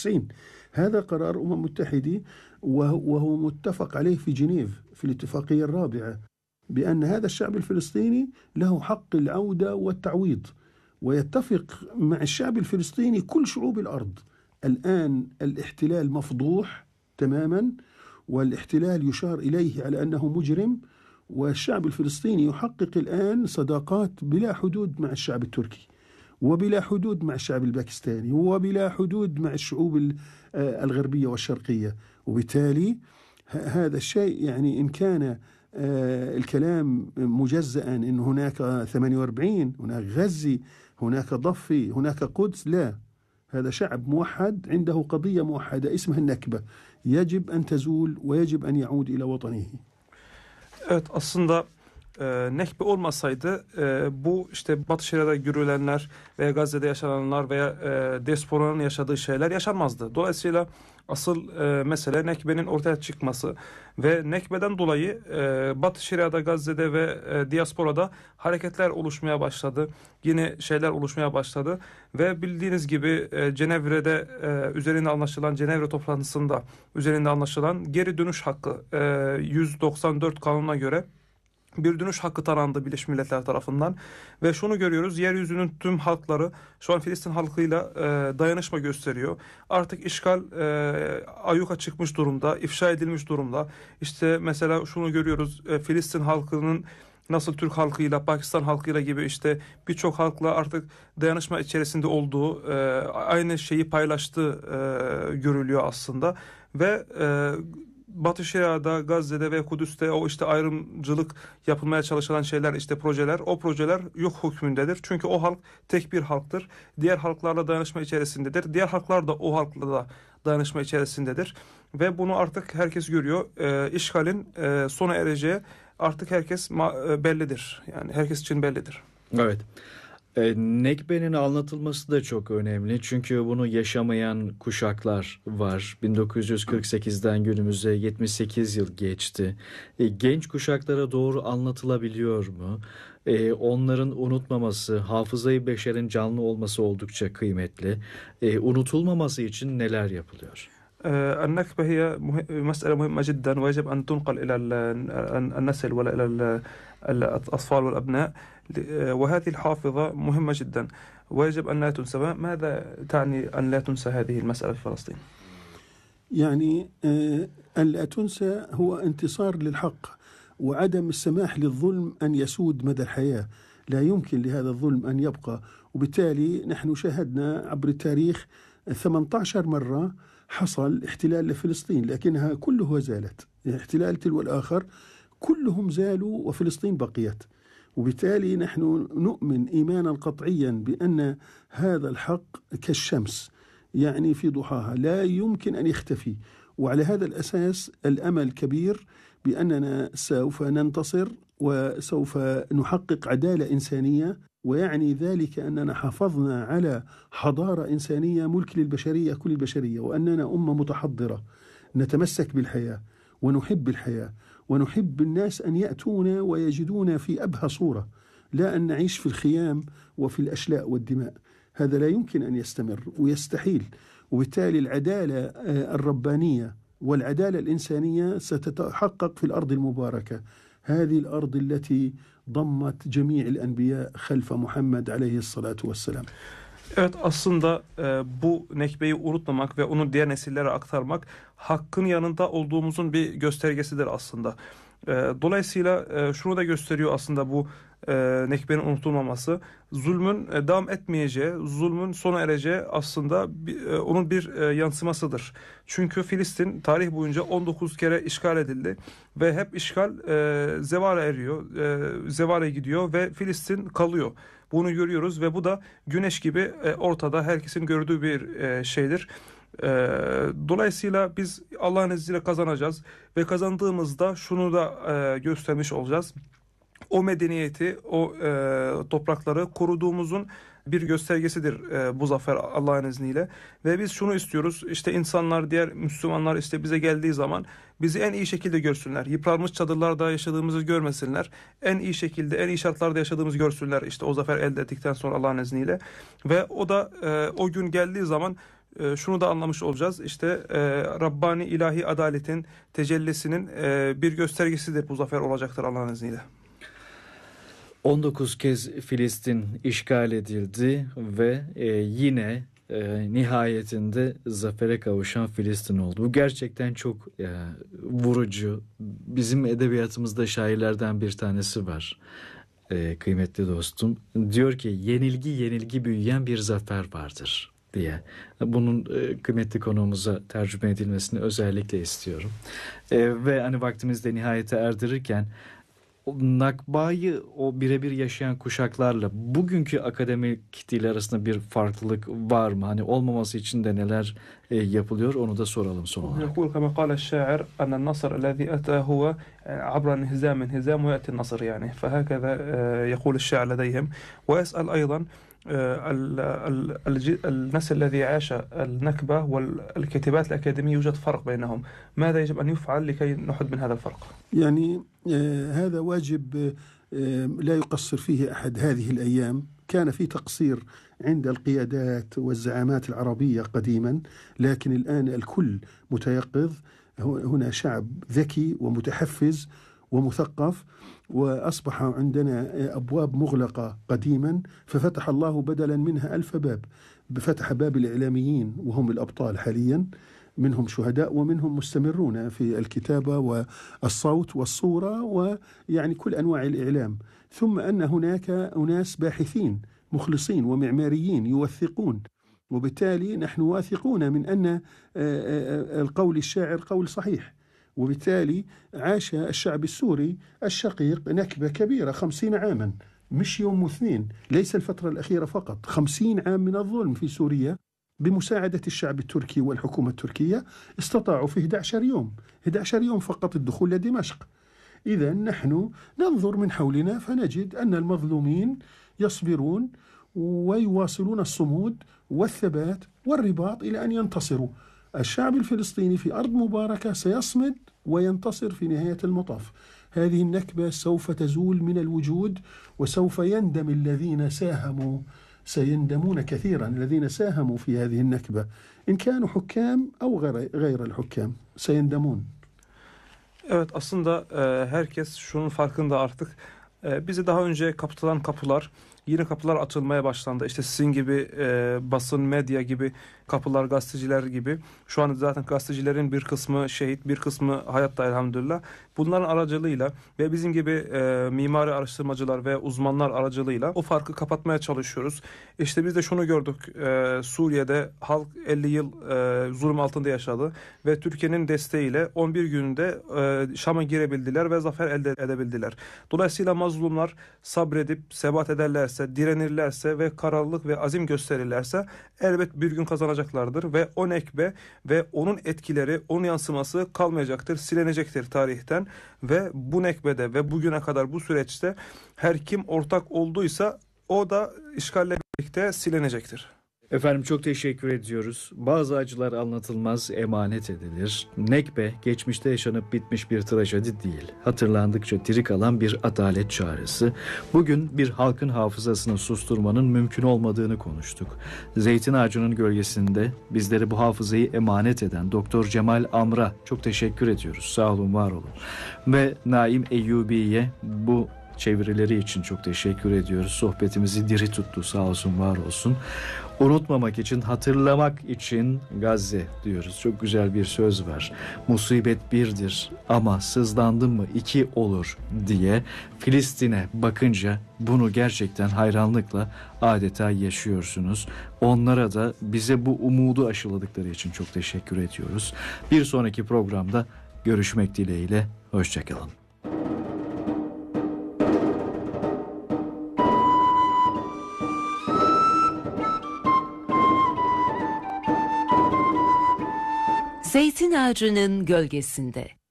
1990. هذا قرار المتحدة وهو متفق عليه في جنيف في الاتفاقية الرابعة، بأن هذا الشعب الفلسطيني له حق العودة والتعويض، ويتفق مع الشعب الفلسطيني كل شعوب الأرض. الآن الاحتلال مفضوح تماما، والاحتلال يشار إليه على أنه مجرم، والشعب الفلسطيني يحقق الآن صداقات بلا حدود مع الشعب التركي، وبلا حدود مع الشعب الباكستاني، وبلا حدود مع الشعوب الغربية والشرقية. وبالتالي هذا الشيء يعني إن كان الكلام مجزأ إن هناك 48، هناك غزة، هناك ضفة، هناك قدس، لا، هذا شعب موحد عنده قضية موحدة اسمها النكبة، يجب أن تزول ويجب أن يعود إلى وطنه. Evet, aslında Nekbe olmasaydı bu işte Batı Şeria'da görülenler veya Gazze'de yaşananlar veya diasporanın yaşadığı şeyler yaşanmazdı. Dolayısıyla asıl mesele Nekbe'nin ortaya çıkması ve Nekbe'den dolayı Batı Şeria'da, Gazze'de ve diasporada hareketler oluşmaya başladı. Yeni şeyler oluşmaya başladı ve bildiğiniz gibi Cenevre'de üzerinde anlaşılan Cenevre toplantısında üzerinde anlaşılan geri dönüş hakkı 194 kanununa göre bir dönüş hakkı tanındı Birleşmiş Milletler tarafından ve şunu görüyoruz, yeryüzünün tüm halkları şu an Filistin halkıyla dayanışma gösteriyor. Artık işgal ayyuka çıkmış durumda, ifşa edilmiş durumda. İşte mesela şunu görüyoruz, Filistin halkının nasıl Türk halkıyla, Pakistan halkıyla gibi işte birçok halkla artık dayanışma içerisinde olduğu, aynı şeyi paylaştığı görülüyor aslında ve Batı Şeria'da, Gazze'de ve Kudüs'te o işte ayrımcılık yapılmaya çalışılan şeyler, işte projeler, o projeler yok hükmündedir. Çünkü o halk tek bir halktır. Diğer halklarla dayanışma içerisindedir. Diğer halklar da o halkla da dayanışma içerisindedir. Ve bunu artık herkes görüyor. İşgalin sona ereceği artık herkes bellidir. Yani herkes için bellidir. Evet. Nekbe'nin anlatılması da çok önemli. Çünkü bunu yaşamayan kuşaklar var. 1948'den günümüze 78 yıl geçti. Genç kuşaklara doğru anlatılabiliyor mu? Onların unutmaması, hafızayı beşerin canlı olması oldukça kıymetli. Unutulmaması için neler yapılıyor? النكبة هي مسألة مهمة جدا ويجب أن تنقل إلى النسل وإلى الأطفال والأبناء وهذه الحافظة مهمة جدا ويجب أن لا تنسى. ماذا تعني أن لا تنسى هذه المسألة في فلسطين؟ يعني أن لا تنسى هو انتصار للحق وعدم السماح للظلم أن يسود مدى الحياة. لا يمكن لهذا الظلم أن يبقى، وبالتالي نحن شاهدنا عبر التاريخ 18 مرة حصل احتلال لفلسطين، لكنها كلها زالت. احتلال تلو الآخر كلهم زالوا وفلسطين بقيت. وبالتالي نحن نؤمن إيمانا قطعيا بأن هذا الحق كالشمس يعني في ضحاها لا يمكن أن يختفي. وعلى هذا الأساس الأمل كبير بأننا سوف ننتصر وسوف نحقق عدالة إنسانية، ويعني ذلك أننا حافظنا على حضارة إنسانية ملك للبشرية كل البشرية، وأننا أمة متحضرة نتمسك بالحياة ونحب الحياة ونحب الناس أن يأتونا ويجدونا في أبهى صورة، لا أن نعيش في الخيام وفي الأشلاء والدماء. هذا لا يمكن أن يستمر ويستحيل. وبالتالي العدالة الربانية والعدالة الإنسانية ستتحقق في الأرض المباركة، هذه الأرض التي ضمت جميع الأنبياء خلف محمد عليه الصلاة والسلام. Evet, aslında bu nekbeyi unutmamak ve onu diğer nesillere aktarmak hakkın yanında olduğumuzun bir göstergesidir aslında. Dolayısıyla şunu da gösteriyor aslında bu nekbenin unutulmaması. Zulmün devam etmeyeceği, zulmün sona ereceği aslında onun bir yansımasıdır. Çünkü Filistin tarih boyunca 19 kere işgal edildi ve hep işgal zevale eriyor, zevale gidiyor ve Filistin kalıyor. Bunu görüyoruz ve bu da güneş gibi ortada, herkesin gördüğü bir şeydir. Dolayısıyla biz Allah'ın izniyle kazanacağız ve kazandığımızda şunu da göstermiş olacağız. O medeniyeti, o toprakları koruduğumuzun bir göstergesidir bu zafer Allah'ın izniyle. Ve biz şunu istiyoruz, işte insanlar, diğer Müslümanlar işte bize geldiği zaman bizi en iyi şekilde görsünler. Yıpranmış çadırlarda yaşadığımızı görmesinler. En iyi şekilde, en iyi şartlarda yaşadığımızı görsünler. İşte o zafer elde ettikten sonra Allah'ın izniyle. Ve o da o gün geldiği zaman şunu da anlamış olacağız. İşte Rabbani ilahi adaletin tecellisinin bir göstergesidir bu zafer olacaktır Allah'ın izniyle. 19 kez Filistin işgal edildi ve yine nihayetinde zafere kavuşan Filistin oldu. Bu gerçekten çok vurucu. Bizim edebiyatımızda şairlerden bir tanesi var. Kıymetli dostum. Diyor ki yenilgi büyüyen bir zafer vardır diye. Bunun kıymetli konuğumuza tercüme edilmesini özellikle istiyorum. Ve hani vaktimizde nihayete erdirirken o Nakba'yı o birebir yaşayan kuşaklarla bugünkü akademik dil arasında bir farklılık var mı? Hani olmaması için de neler yapılıyor, onu da soralım son olarak. يقول كما قال الشاعر أن النصر الذي أتى هو عبر انهزام ويأتي النصر يعني فهكذا يقول الشاعر لديهم ويسأل أيضا النسل الذي عاش النكبة والكاتبات الأكاديمية يوجد فرق بينهم ماذا يجب أن يفعل لكي نحد من هذا الفرق؟ يعني هذا واجب لا يقصر فيه أحد هذه الأيام. كان في تقصير عند القيادات والزعامات العربية قديما، لكن الآن الكل متيقظ. هنا شعب ذكي ومتحفز ومثقف، وأصبح عندنا أبواب مغلقة قديما ففتح الله بدلا منها 1000 باب. فتح باب الإعلاميين وهم الأبطال حاليا، منهم شهداء ومنهم مستمرون في الكتابة والصوت والصورة ويعني كل أنواع الإعلام. ثم أن هناك أناس باحثين مخلصين ومعماريين يوثقون، وبالتالي نحن واثقون من أن القول الشاعر قول صحيح. وبالتالي عاش الشعب السوري الشقيق نكبة كبيرة 50 عاما، مش يوم واثنين، ليس الفترة الأخيرة فقط. 50 عام من الظلم في سوريا بمساعدة الشعب التركي والحكومة التركية استطاعوا في 11 يوم فقط الدخول لدمشق. إذا نحن ننظر من حولنا فنجد أن المظلومين يصبرون ويواصلون الصمود والثبات والرباط إلى أن ينتصروا. الشعب الفلسطيني في أرض مباركة سيصمد وينتصر في نهاية المطاف. هذه النكبة سوف تزول من الوجود، وسوف يندم الذين ساهموا، سيندمون كثيرا الذين ساهموا في هذه النكبة إن كانوا حكام أو غير الحكام سيندمون. Evet, aslında herkes şunun farkında artık. Bizi daha önce kapatılan kapılar, yeni kapılar açılmaya başlandı. İşte sizin gibi basın, medya gibi kapılar, gazeteciler gibi. Şu an zaten gazetecilerin bir kısmı şehit, bir kısmı hayatta elhamdülillah. Bunların aracılığıyla ve bizim gibi mimari araştırmacılar ve uzmanlar aracılığıyla o farkı kapatmaya çalışıyoruz. İşte biz de şunu gördük. Suriye'de halk 50 yıl zulüm altında yaşadı ve Türkiye'nin desteğiyle 11 günde Şam'a girebildiler ve zafer elde edebildiler. Dolayısıyla mazlumlar sabredip sebat ederlerse, direnirlerse ve kararlılık ve azim gösterirlerse elbet bir gün kazanacaklardır ve o nekbe ve onun etkileri, onun yansıması kalmayacaktır, silinecektir tarihten ve bu nekbede ve bugüne kadar bu süreçte her kim ortak olduysa o da işgalle birlikte silinecektir. Efendim çok teşekkür ediyoruz. Bazı acılar anlatılmaz, emanet edilir. Nekbe geçmişte yaşanıp bitmiş bir trajedi değil. Hatırlandıkça diri kalan bir adalet çağrısı. Bugün bir halkın hafızasını susturmanın mümkün olmadığını konuştuk. Zeytin ağacının gölgesinde bizlere bu hafızayı emanet eden Doktor Cemal Amr'a çok teşekkür ediyoruz. Sağ olun, var olun. Ve Naim Eyyubi'ye bu çevirileri için çok teşekkür ediyoruz. Sohbetimizi diri tuttu. Sağ olsun, var olsun. Unutmamak için, hatırlamak için Gazze diyoruz. Çok güzel bir söz var. Musibet birdir ama sızlandın mı iki olur diye Filistin'e bakınca bunu gerçekten hayranlıkla adeta yaşıyorsunuz. Onlara da bize bu umudu aşıladıkları için çok teşekkür ediyoruz. Bir sonraki programda görüşmek dileğiyle. Hoşçakalın. Zeytin ağacının gölgesinde.